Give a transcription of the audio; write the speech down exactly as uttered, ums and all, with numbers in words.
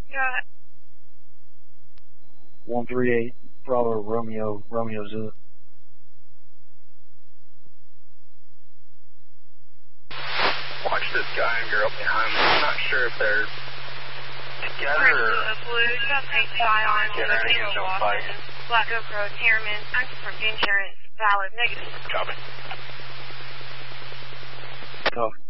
Yeah. one three eight, Bravo, Romeo, Romeo Zulu. Watch this guy and girl behind me. I'm not sure if they're together or... Together, Black Oak Road, Harriman. I'm from insurance. Valid, negative. Copy. Copy.